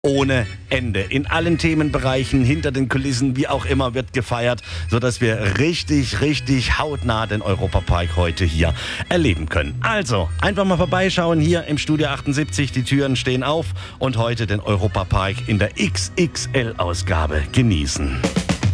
ohne Ende. In allen Themenbereichen, hinter den Kulissen, wie auch immer, wird gefeiert, sodass wir richtig, richtig hautnah den Europapark heute hier erleben können. Also, einfach mal vorbeischauen hier im Studio 78. Die Türen stehen auf und heute den Europapark in der XXL-Ausgabe genießen.